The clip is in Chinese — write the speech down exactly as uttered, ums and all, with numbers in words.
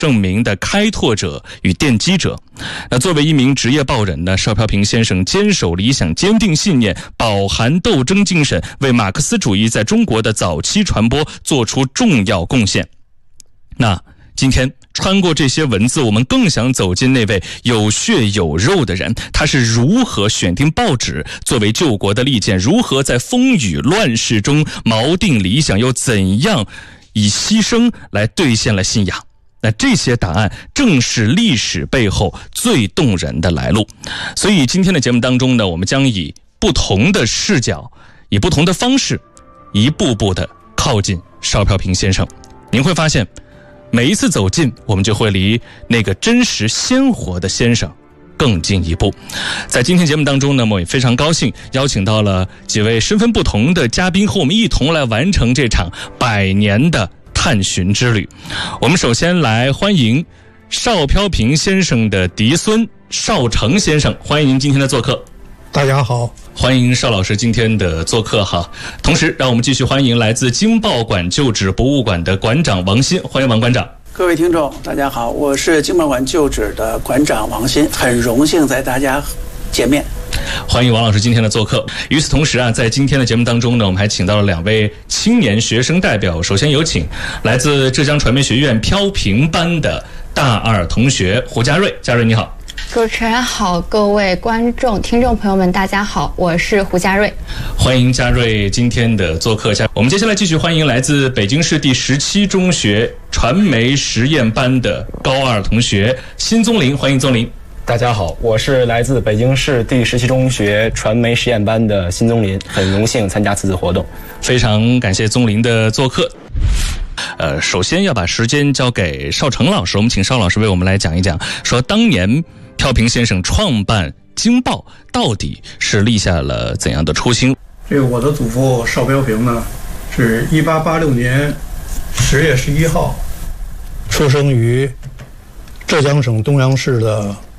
证明的开拓者与奠基者。那作为一名职业报人呢，邵飘萍先生坚守理想，坚定信念，饱含斗争精神，为马克思主义在中国的早期传播做出重要贡献。那今天穿过这些文字，我们更想走进那位有血有肉的人，他是如何选定报纸作为救国的利剑，如何在风雨乱世中锚定理想，又怎样以牺牲来兑现了信仰。那这些答案正是历史背后最动人的来路。所以今天的节目当中呢，我们将以不同的视角，以不同的方式，一步步的靠近邵飘萍先生。您会发现每一次走近，我们就会离那个真实鲜活的先生更进一步。在今天节目当中呢，我也非常高兴邀请到了几位身份不同的嘉宾，和我们一同来完成这场百年的探寻之旅。我们首先来欢迎邵飘萍先生的嫡孙邵成先生，欢迎您今天的做客。 大家好， 欢迎邵老师今天的做客哈。同时让我们继续欢迎来自经报馆旧址博物馆的馆长王鑫，欢迎王馆长。 各位听众大家好，我是经报馆旧址的馆长王鑫，很荣幸在大家见面。 欢迎王老师今天的做客。与此同时啊，在今天的节目当中呢，我们还请到了两位青年学生代表。首先有请来自浙江传媒学院飘萍班的大二同学胡佳瑞。佳瑞你好。 主持人好，各位观众听众朋友们大家好，我是胡佳瑞。 欢迎佳瑞今天的做客。我们接下来继续欢迎来自北京市第十七中学传媒实验班的高二同学辛宗林，欢迎宗林。 大家好，我是来自北京市第十七中学传媒实验班的辛宗林，很荣幸参加此次活动。 非常感谢宗林的做客。呃，首先要把时间交给邵成老师，我们请邵老师为我们来讲一讲，说当年飘萍先生创办《京报》到底是立下了怎样的初心？ 这个我的祖父邵飘萍呢，是一八八六年十月十一号出生于浙江省东阳市的